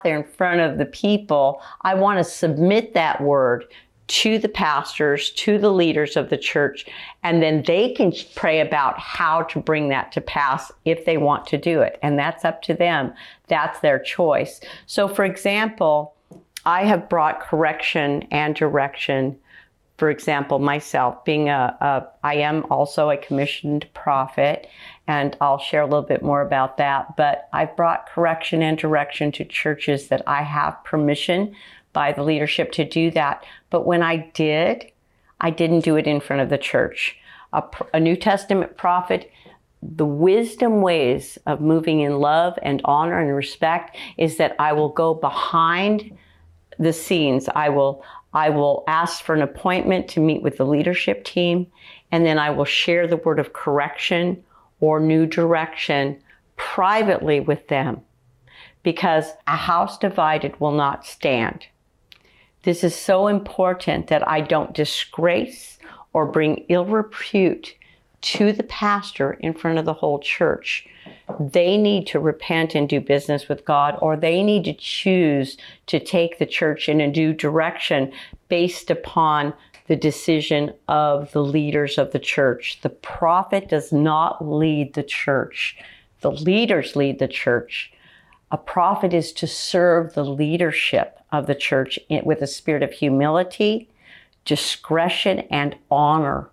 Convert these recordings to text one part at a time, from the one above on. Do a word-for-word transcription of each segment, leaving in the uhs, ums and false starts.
there in front of the people, I want to submit that word to the pastors, to the leaders of the church, and then they can pray about how to bring that to pass if they want to do it. And that's up to them. That's their choice. So for example, I have brought correction and direction. For example, myself being a, a I am also a commissioned prophet, and I'll share a little bit more about that. But I've brought correction and direction to churches that I have permission by the leadership to do that. But when I did, I didn't do it in front of the church. A, a New Testament prophet, the wisdom ways of moving in love and honor and respect is that I will go behind the scenes. I will I will ask for an appointment to meet with the leadership team, and then I will share the word of correction or new direction privately with them, because a house divided will not stand. This is so important that I don't disgrace or bring ill repute to the pastor in front of the whole church. They need to repent and do business with God, or they need to choose to take the church in a new direction based upon the decision of the leaders of the church. The prophet does not lead the church. The leaders lead the church. A prophet is to serve the leadership of the church with a spirit of humility, discretion, and honor.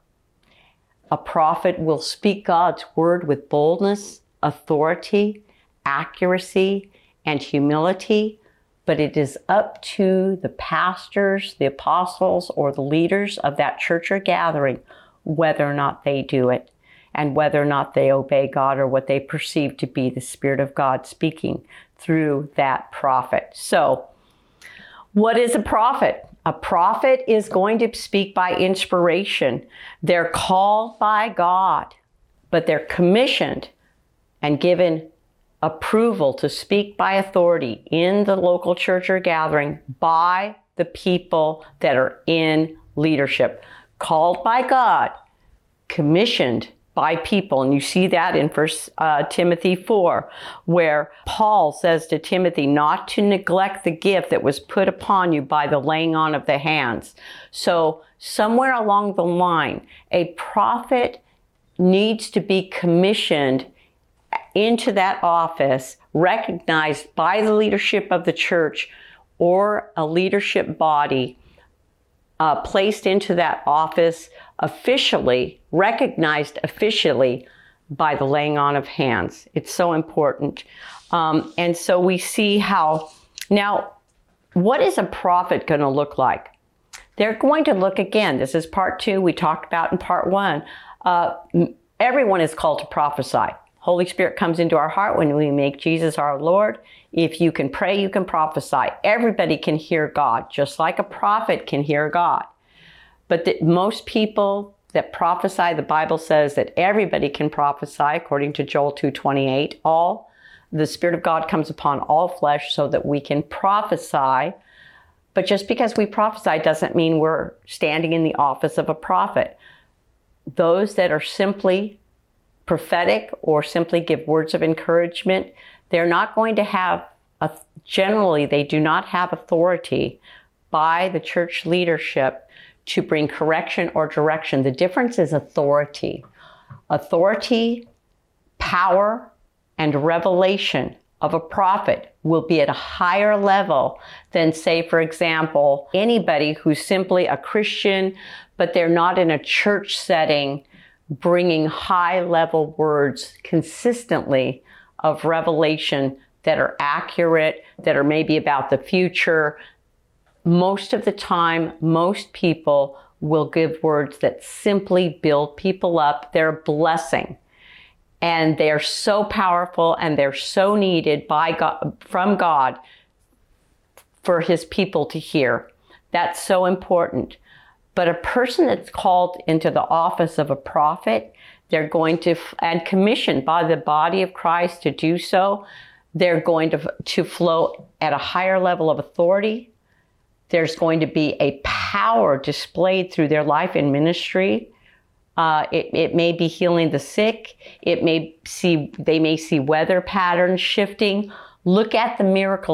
A prophet will speak God's word with boldness, authority, accuracy, and humility, but it is up to the pastors, the apostles, or the leaders of that church or gathering whether or not they do it, and whether or not they obey God or what they perceive to be the Spirit of God speaking through that prophet. So, what is a prophet? A prophet is going to speak by inspiration. They're called by God, but they're commissioned and given approval to speak by authority in the local church or gathering by the people that are in leadership. Called by God, commissioned by people. And you see that in First uh, Timothy four, where Paul says to Timothy not to neglect the gift that was put upon you by the laying on of the hands. So somewhere along the line, a prophet needs to be commissioned into that office, recognized by the leadership of the church or a leadership body, uh, placed into that office officially, recognized officially by the laying on of hands. It's so important. Um, and so we see how, now, what is a prophet going to look like? They're going to look, again, this is part two, we talked about in part one. Uh, everyone is called to prophesy. Holy Spirit comes into our heart when we make Jesus our Lord. If you can pray, you can prophesy. Everybody can hear God, just like a prophet can hear God. But that most people that prophesy, the Bible says that everybody can prophesy, according to Joel two twenty-eight. All, the Spirit of God comes upon all flesh so that we can prophesy. But just because we prophesy doesn't mean we're standing in the office of a prophet. Those that are simply prophetic or simply give words of encouragement, they're not going to have, a, generally they do not have authority by the church leadership to bring correction or direction. The difference is authority. Authority, power, and revelation of a prophet will be at a higher level than, say, for example, anybody who's simply a Christian, but they're not in a church setting bringing high-level words consistently of revelation that are accurate, that are maybe about the future. Most of the time, most people will give words that simply build people up. They're a blessing. And they're so powerful and they're so needed by God, from God for his people to hear. That's so important. But a person that's called into the office of a prophet, they're going to, and commissioned by the body of Christ to do so, they're going to, to flow at a higher level of authority. There's going to be a power displayed through their life and ministry. Uh, it, it may be healing the sick. It may see, they may see weather patterns shifting. Look at the miracles